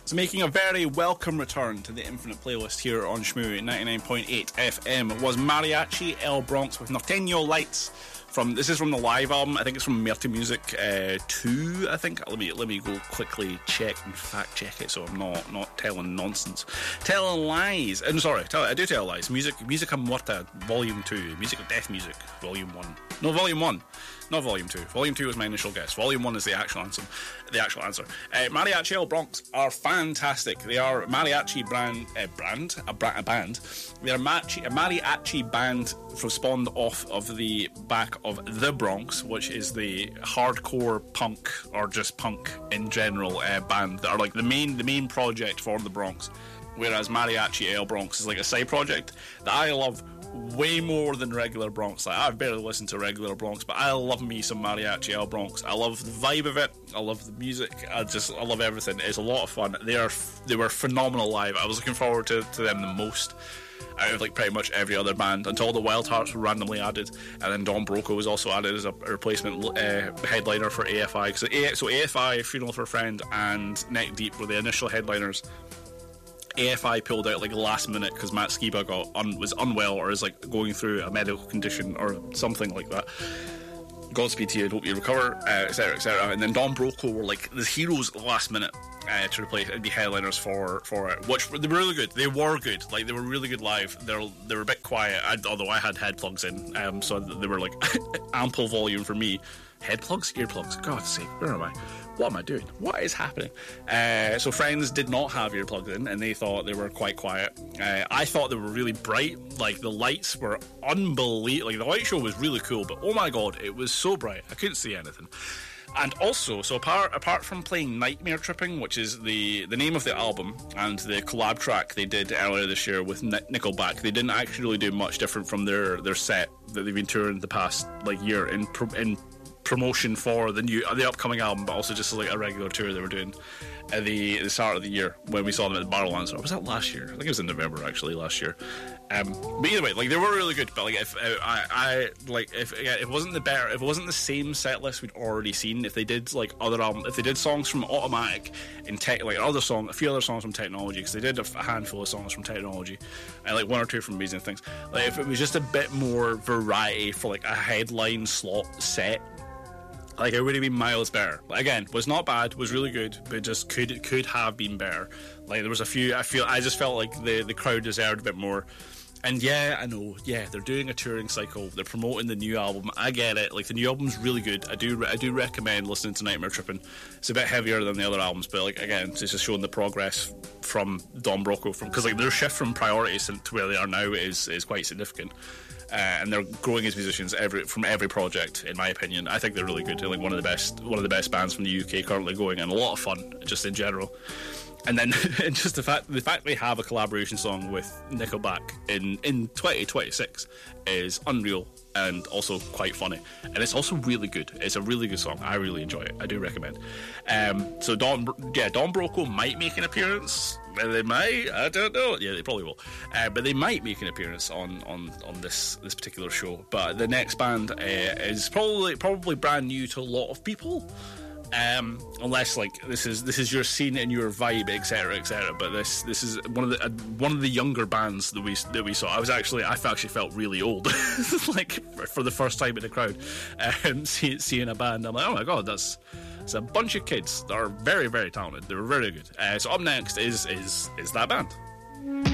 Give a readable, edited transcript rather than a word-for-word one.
It's making a very welcome return to the Infinite playlist here on Shmoo 99.8 FM. It was Mariachi El Bronx with Norteño Lights. This is from the live album. I think it's from Merte Music 2, I think. Let me go quickly check and fact check it so I'm not telling nonsense. Telling lies. I'm sorry, I do tell lies. Musica Muerta, Volume 2. Music of Death Music, Volume 1. No, Volume 1. Not Volume 2. Volume 2 was my initial guess. Volume 1 is the actual answer. Mariachi El Bronx are fantastic. They are a mariachi band. They're a mariachi band spawned off of the back of The Bronx, which is the hardcore punk, or just punk in general, band that are like the main project for The Bronx. Whereas Mariachi El Bronx is like a side project that I love way more than regular Bronx. Like, I've barely listened to regular Bronx, but I love me some Mariachi El Bronx. I love the vibe of it. I love the music. I love everything. It's a lot of fun. They were phenomenal live. I was looking forward to them the most out of like pretty much every other band until the Wild Hearts were randomly added, and then Don Broco was also added as a replacement headliner for AFI. So AFI, Funeral for a Friend, and Neck Deep were the initial headliners. AFI pulled out like last minute because Matt Skiba was unwell or is like going through a medical condition or something like that. Godspeed to you, hope you recover, etc, etc. And then Don Broco were like the heroes at the last minute to replace and be headliners for it, which they were really good. They were good, like they were really good live. They were a bit quiet, although I had head plugs in, so they were like ample volume for me. Head plugs, earplugs. God's sake, where am I? What am I doing? What is happening? So Friends did not have earplugs in, and they thought they were quite quiet. I thought they were really bright. Like, the lights were unbelievable. Like, the light show was really cool, but oh my god, it was so bright. I couldn't see anything. And also, so apart from playing Nightmare Tripping, which is the name of the album, and the collab track they did earlier this year with Nickelback, they didn't actually really do much different from their set that they've been touring the past like year in promotion for the upcoming album, but also just like a regular tour they were doing at the start of the year when we saw them at the Barrowlands. Or was that last year? I think it was in November actually last year. But either way, like they were really good. But like if it wasn't if it wasn't the same set list we'd already seen, if they did like other if they did songs from Automatic and a few other songs from Technology, because they did a handful of songs from Technology and like one or two from Amazing Things. Like if it was just a bit more variety for like a headline slot set, like it would have been miles better. Again, was not bad, was really good, but just could have been better. Like there was a few. I just felt like the crowd deserved a bit more. And yeah, I know. Yeah, they're doing a touring cycle. They're promoting the new album. I get it. Like the new album's really good. I do recommend listening to Nightmare Tripping. It's a bit heavier than the other albums, but like again, it's just showing the progress from Don Broco. Because like their shift from Priorities to where they are now is quite significant. And they're growing as musicians from every project. In my opinion, I think they're really good. They're like one of the best bands from the UK currently going, and a lot of fun just in general. And then and just the fact they have a collaboration song with Nickelback in 2026 is unreal and also quite funny, and it's also really good. It's a really good song. I really enjoy it. I do recommend. So Don Broco might make an appearance. They might. I don't know. Yeah, they probably will. But they might make an appearance on this particular show. But the next band is probably brand new to a lot of people. Unless like this is your scene and your vibe, etc, etc. But this is one of the younger bands that we saw. I actually felt really old, like for the first time in the crowd, seeing a band. I'm like, oh my god, it's a bunch of kids that are very, very talented. They were very good. So up next is that band.